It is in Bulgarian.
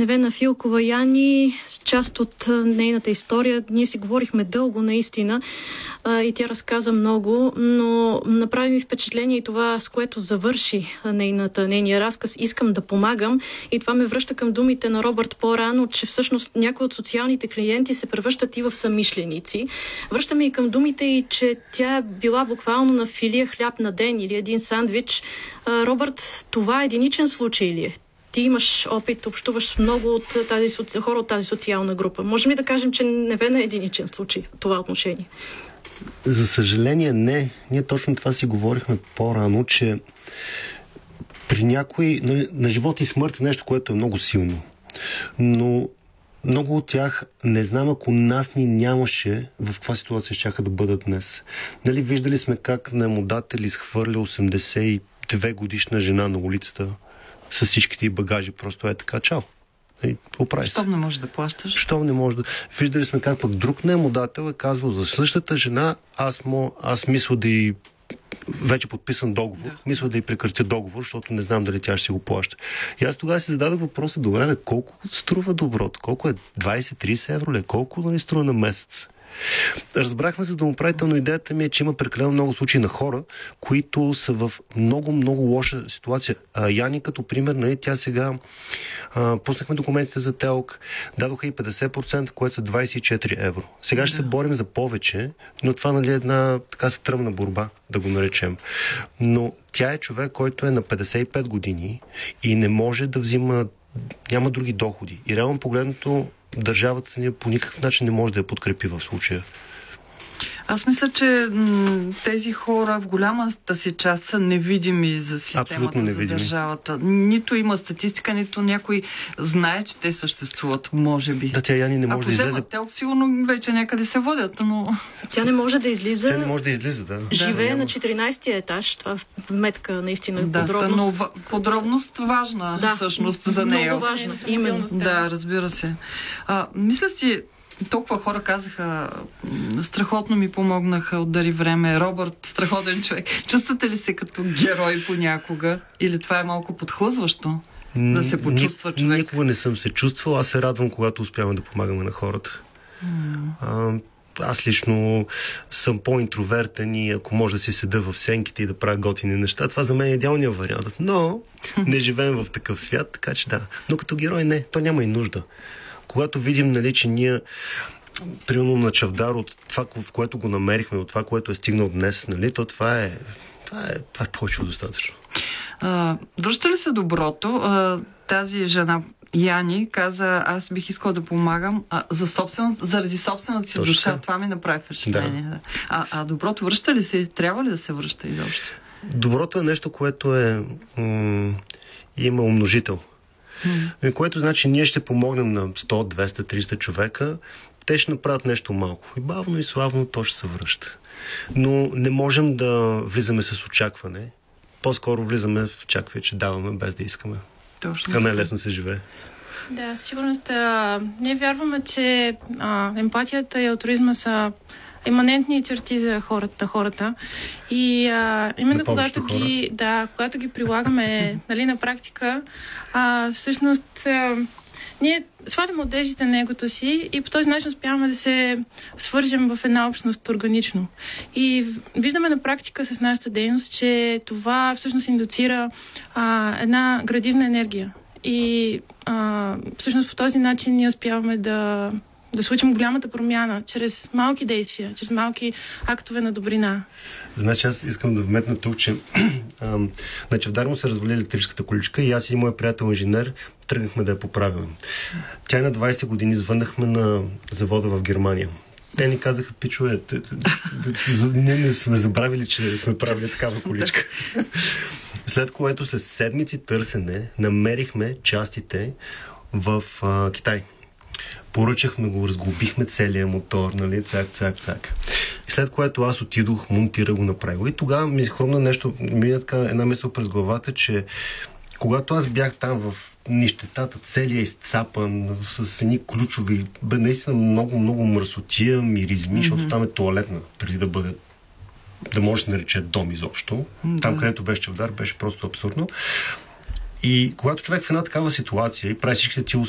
Невена Филкова Яни, с част от нейната история. Ние си говорихме дълго, наистина, и тя разказа много, но направи ми впечатление и това, с което завърши нейния разказ. Искам да помагам, и това ме връща към думите на Робърт по-рано, че всъщност някои от социалните клиенти се превръщат и в самишленици. Връщаме и към думите и, че тя е била буквално на филия хляб на ден или един сандвич. Робърт, това е единичен случай ли е? Ти имаш опит, общуваш с много от хора от тази социална група. Можем ли да кажем, че Невена е единичен случай в това отношение? За съжаление не. Ние точно това си говорихме по-рано, че при някои на живот и смърт е нещо, което е много силно. Но много от тях не знам, ако нас ни нямаше, в каква ситуация щяха да бъдат днес. Нали, виждали сме как наемодател изхвърля 82 годишна жена на улицата с всичките и багажи. Просто е така, чао. Оправи се. Щом не можеш да плащаш? Щом не може да... Виждали сме как пък друг наемодател е казвал за същата жена, аз мисля да й вече подписан договор, мисля да й прекратя договор, защото не знам дали тя ще си го плаща. И аз тогава си зададох въпроса, добре, колко струва доброто? Колко е? 20-30 евро ли? Колко струва на месец? Разбрахме се домоправително, идеята ми е, че има прекалено много случаи на хора, които са в много, много лоша ситуация. Яни като пример, нали, тя сега пуснахме документите за ТЕЛК, дадоха и 50%, което са 24 евро. Сега ще се борим за повече, но това, нали, е една така стръмна борба, да го наречем. Но тя е човек, който е на 55 години и не може да взима, няма други доходи. И реално погледнато държавата ни по никакъв начин не може да я подкрепи в случая. Аз мисля, че тези хора в голямата си част са невидими за системата, за държавата. Нито има статистика, нито някой знае, че те съществуват, може би. Да, тя Яни не може да излезе. Те сигурно вече някъде се водят, но... Тя не може да излиза. Тя не може да излиза, да. Живее на 14-ти етаж. Това вметка наистина подробност. Но подробност важна, всъщност, за нея. Много важна. Именно. Да, разбира се. Мисля си, толкова хора казаха, страхотно ми помогнаха, отдари време. Робърт, страхотен човек. Чувствате ли се като герой понякога? Или това е малко подхлъзващо? Да се почувства човек? Никога не съм се чувствал. Аз се радвам, когато успявам да помагаме на хората. Аз лично съм по-интровертен и ако може да си седа в сенките и да правя готини неща, това за мен е идеалният вариант. Но не живеем в такъв свят, така че да. Но като герой не, то няма и нужда. Когато видим, нали, че ние, примерно на Чавдар, от това, в което го намерихме, от това, което е стигнал днес, нали, то това е повече от достатъчно. Връща ли се доброто? Тази жена Яни каза, аз бих искала да помагам заради собствената си душа. Това ми направи впечатление. Да. Доброто връща ли се? Трябва ли да се връща изобщо? Доброто е нещо, което има умножител. Което значи ние ще помогнем на 100, 200, 300 човека, те ще направят нещо малко. И бавно и славно то ще се връща. Но не можем да влизаме с очакване. По-скоро влизаме в очакване, че даваме без да искаме. Точно. Така най-лесно се живее. Да, със сигурност. Ние вярваме, че емпатията и алтруизма са иманентни черти за хората. И именно когато ги прилагаме, нали, на практика, всъщност ние сваляме одеждите на егото си и по този начин успяваме да се свържем в една общност органично. И виждаме на практика с нашата дейност, че това всъщност индуцира една градивна енергия. И всъщност по този начин ние успяваме да случим голямата промяна чрез малки действия, чрез малки актове на добрина. Значи аз искам да вметна тук, че на Чавдар му се развали електрическата количка и аз и моят приятел инженер тръгнахме да я поправим. Тя е на 20 години, звънахме на завода в Германия. Те ни казаха, пичове, ние не сме забравили, че сме правили такава количка. След което след седмици търсене намерихме частите в Китай. Поръчахме го, разглобихме целия мотор, нали, цак. И след което аз отидох, монтира го, направил. И тогава ми хрумна нещо, една мисъл през главата, че когато аз бях там в нищетата, целия изцапан, с едни ключови, наистина много, много мръсотия, миризми, защото там е тоалетна, преди да може да се нарече дом изобщо. Там, където беше Чавдар, беше просто абсурдно. И когато човек в една такава ситуация и прави всичките ти